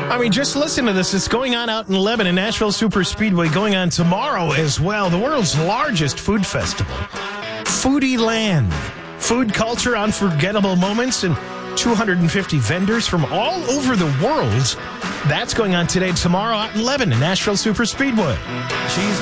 I mean, just listen to this. It's going on out in Lebanon, Nashville Super Speedway, going on tomorrow as well. The world's largest food festival. Foodie Land. Food culture, unforgettable moments, and 250 vendors from all over the world. That's going on today, tomorrow out in Lebanon, Nashville Super Speedway.